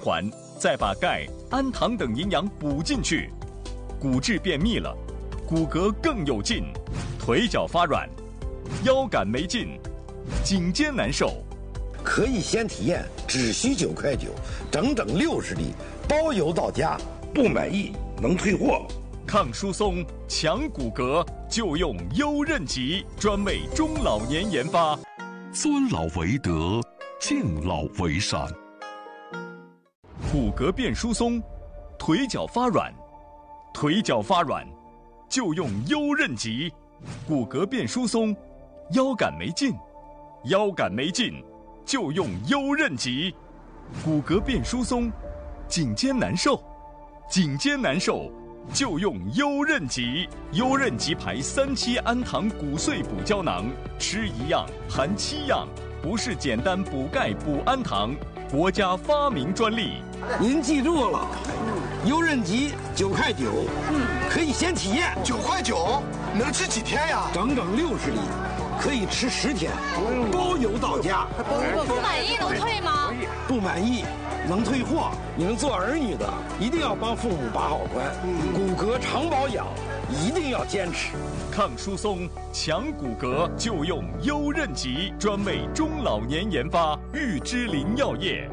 缓，再把钙、氨糖等营养补进去，骨质变密了，骨骼更有劲，腿脚发软，腰杆没劲，颈肩难受。 可以先体验，只需9.9块，整整60粒，包邮到家。 不满意能退货。 抗疏松、强骨骼，就用优韧极，专为中老年研发。 尊老为德，敬老为善。 骨骼变疏松，腿脚发软，就用优韧极。骨骼变疏松，腰杆没劲，就用优韧极。骨骼变疏松，颈肩难受，就用优韧极。优韧极牌3期氨糖骨碎补胶囊，吃1样含7样，不是简单补钙补氨糖，国家发明专利。 您记住了，优韧极9.9块，可以先体验。 9.9块，能吃几天呀？ 整整60粒，可以吃10天，包邮到家。 不满意能退吗？ 不满意能退货。你们做儿女的一定要帮父母把好关，骨骼常保养一定要坚持。 抗疏松、强骨骼，就用优韧极，专为中老年研发，玉芝林药业。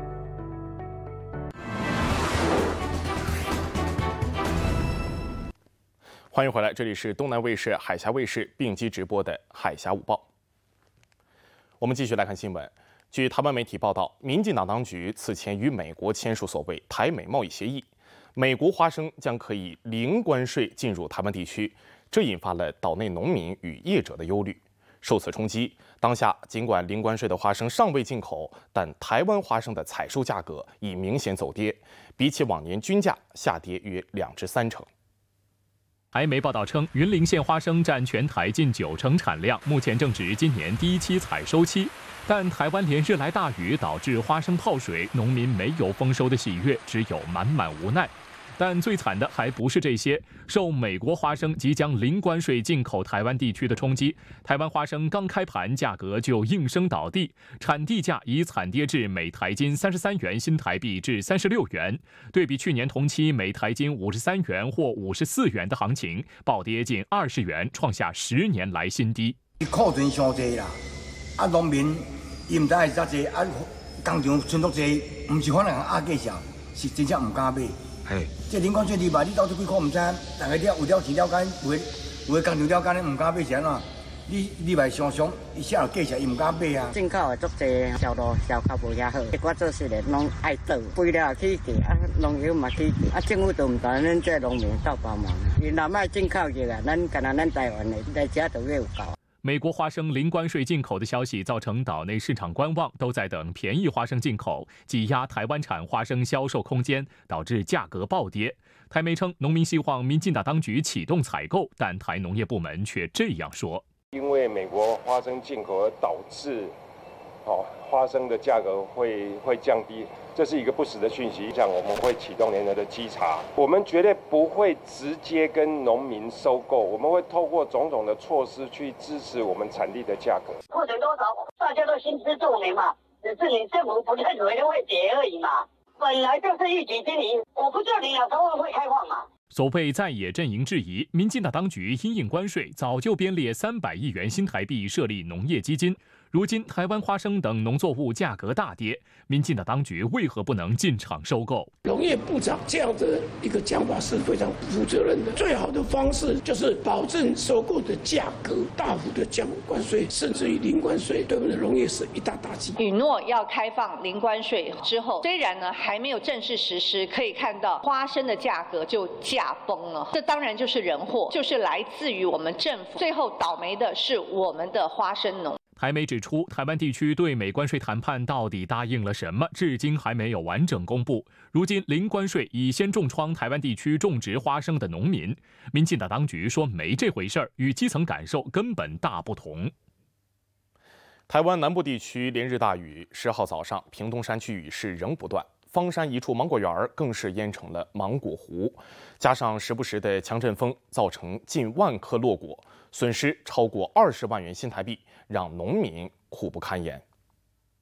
欢迎回来，这里是东南卫视、海峡卫视并机直播的《海峡午报》。我们继续来看新闻。据台湾媒体报道，民进党当局此前与美国签署所谓台美贸易协议，美国花生将可以零关税进入台湾地区，这引发了岛内农民与业者的忧虑。受此冲击，当下尽管零关税的花生尚未进口，但台湾花生的采收价格已明显走跌，比起往年均价下跌约2至3成。 台媒报道称，云林县花生占全台近90%产量，目前正值今年第1期采收期。但台湾连日来大雨导致花生泡水，农民没有丰收的喜悦，只有满满无奈。但最惨的还不是这些，受美国花生即将零关税进口台湾地区的冲击，台湾花生刚开盘价格就应声倒地，产地价已惨跌至每台斤33元新台币至36元，对比去年同期每台斤53元或54元的行情，暴跌近20元，创下10年来新低。 库存伤济啦，农民伊唔知係啥济，工厂存足济，唔是可能压价上，是真正唔敢买。这零关税你到底几块唔知，大家有了是了解，有的工厂了解，你唔敢买是安怎？你咪想，伊下落价钱伊唔敢买啊。 进口的足济，销路较无遐好。我做事的拢爱倒，肥料起价，农药嘛起价，政府都唔知咱这农民斗帮忙。伊若卖进口去啊，咱台湾的来吃都有够。 美国花生零关税进口的消息造成岛内市场观望，都在等便宜花生进口，挤压台湾产花生销售空间，导致价格暴跌。台媒称，农民希望民进党当局启动采购，但台农业部门却这样说： 因为美国花生进口而导致，花生的价格会降低，这是一个不实的讯息。这样我们会启动联合的稽查，我们绝对不会直接跟农民收购，我们会透过种种的措施去支持我们产地的价格。 库存多少，大家都心知肚明嘛，只是你政府不认为就会跌而已嘛。本来就是一举经营，我不知道你哪时候会开放嘛。 所谓在野阵营质疑，民进党当局因应关税，早就编列300亿元新台币设立农业基金。如今台湾花生等农作物价格大跌，民进党当局为何不能进场收购？ 农业部长这样的一个讲法是非常不负责任的。最好的方式就是保证收购的价格大幅的降关税，甚至于零关税，对我们的农业是一大打击。 允诺要开放零关税之后，虽然呢还没有正式实施，可以看到花生的价格就价崩了。这当然就是人祸，就是来自于我们政府，最后倒霉的是我们的花生农。 台媒指出，台湾地区对美关税谈判到底答应了什么，至今还没有完整公布。如今零关税已先重创台湾地区种植花生的农民，民进党当局说没这回事儿，与基层感受根本大不同。 台湾南部地区连日大雨，10号早上，屏东山区雨势仍不断，方山一处芒果园更是淹成了芒果湖，加上时不时的强阵风，造成近1万颗落果，损失超过20万元新台币，让农民苦不堪言。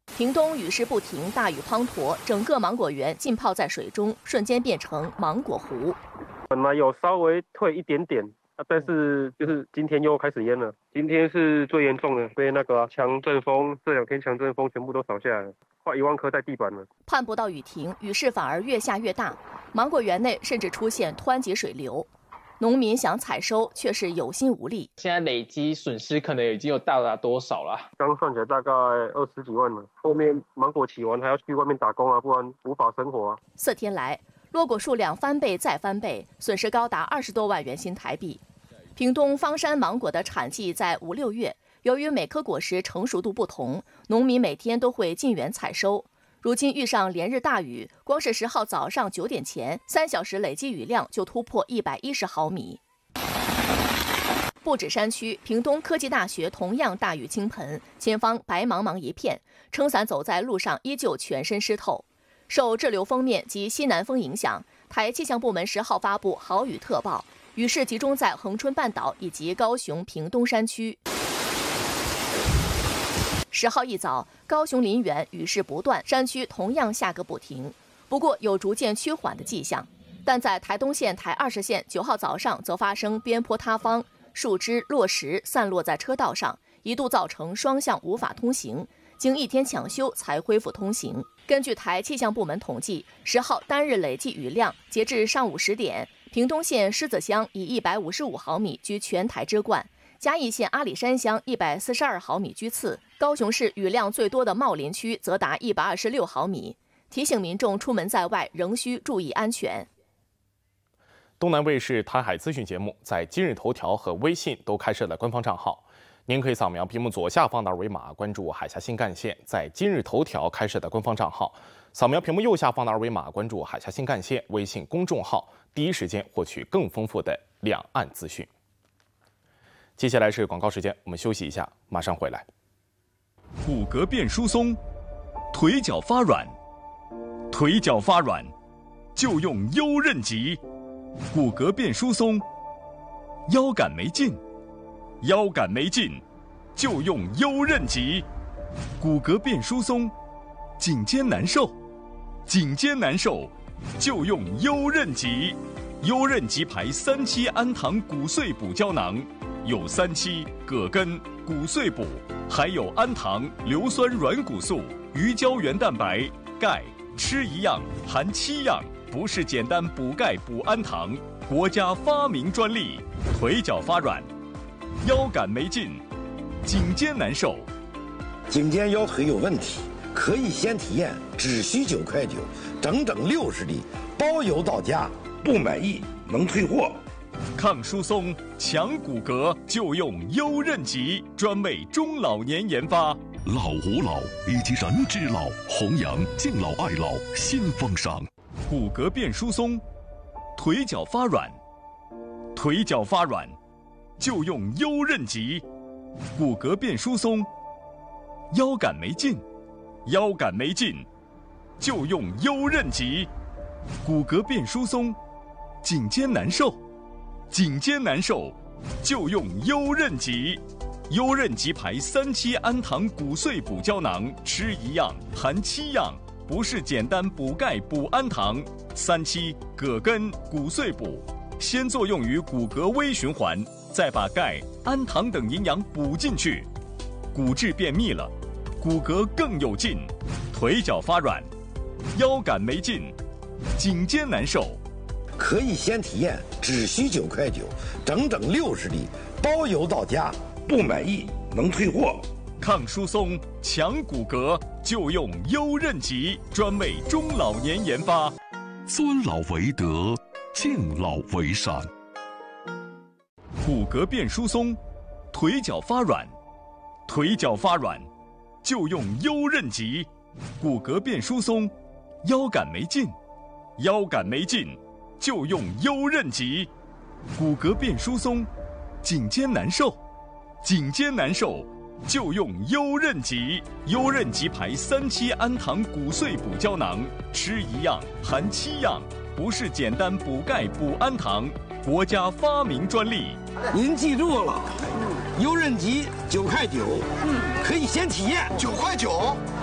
屏东雨势不停，大雨滂沱，整个芒果园浸泡在水中，瞬间变成芒果湖。 本来有稍微退一点点，但是就是今天又开始淹了。今天是最严重的，被那个强阵风，这2天强阵风全部都扫下来了，快1万棵在地板了。 盼不到雨停，雨势反而越下越大，芒果园内甚至出现湍急水流。农民想采收，却是有心无力。 现在累积损失可能已经有到达多少了？ 刚算起来大概20几万了。后面芒果期完还要去外面打工啊，不然无法生活啊。 4天来，落果数量翻倍再翻倍，损失高达20多万元新台币。屏东方山芒果的产季在5、6月，由于每颗果实成熟度不同，农民每天都会进园采收。如今遇上连日大雨，光是10号早上9点前，3小时累计雨量就突破110毫米。不止山区，屏东科技大学同样大雨倾盆，前方白茫茫一片，撑伞走在路上依旧全身湿透。受滞留锋面及西南风影响，台气象部门10号发布豪雨特报，雨势集中在恒春半岛以及高雄屏东山区。10号一早，高雄林园雨势不断，山区同样下个不停，不过有逐渐趋缓的迹象。但在台东县、台20线9号早上则发生边坡塌方，树枝、落石散落在车道上，一度造成双向无法通行，经1天抢修才恢复通行。根据台气象部门统计，10号单日累计雨量，截至上午10点，屏东县狮子乡以155毫米居全台之冠。嘉义县阿里山乡142毫米居次，高雄市雨量最多的茂林区则达126毫米。提醒民众出门在外仍需注意安全。 东南卫视台海资讯节目在今日头条和微信都开设了官方账号，您可以扫描屏幕左下方的二维码关注海峡新干线在今日头条开设的官方账号，扫描屏幕右下方的二维码关注海峡新干线微信公众号，第一时间获取更丰富的两岸资讯。接下来是广告时间，我们休息一下，马上回来。 骨骼变疏松，腿脚发软，腿脚发软就用优韧极。骨骼变疏松，腰杆没劲，腰杆没劲就用优韧极。骨骼变疏松，颈肩难受，颈肩难受就用优韧极。优韧极牌3期氨糖骨碎补胶囊，有3期、葛根、骨碎补，还有氨糖、硫酸软骨素、鱼胶原蛋白、钙，吃一样含7样，不是简单补钙补氨糖，国家发明专利。腿脚发软，腰杆没劲，颈肩难受， 颈肩腰腿有问题，可以先体验，只需9块9，整整60粒，包邮到家， 不满意能退货。 抗疏松、强骨骼就用优韧极，专为中老年研发。 老吾老以及人之老，弘扬敬老爱老新风尚。 骨骼变疏松，腿脚发软，腿脚发软就用优韧极。骨骼变疏松，腰杆没劲，腰杆没劲就用优韧极。骨骼变疏松，颈肩难受，颈肩难受就用优韧极。优韧极牌3期氨糖骨碎补胶囊，吃一样含7样，不是简单补钙补氨糖。3期、葛根、骨碎补，先作用于骨骼微循环，再把钙、氨糖等营养补进去，骨质变密了，骨骼更有劲，腿脚发软，腰杆没劲，颈肩难受。 可以先体验，只需9块9，整整60粒，包邮到家， 不满意能退货。 抗疏松、强骨骼就用优韧极，专为中老年研发。 尊老为德，敬老为善。 骨骼变疏松，腿脚发软，腿脚发软就用优韧极。骨骼变疏松，腰杆没劲，腰杆没劲就用优韧极。骨骼变疏松，颈肩难受，颈肩难受就用优韧极。优韧极牌3期氨糖骨碎补胶囊，吃一样含7样，不是简单补钙补氨糖，国家发明专利。 您记住了，优韧极9块9，可以先体验。 9块9，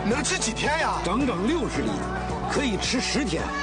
能吃几天呀？整整60粒，可以吃10天。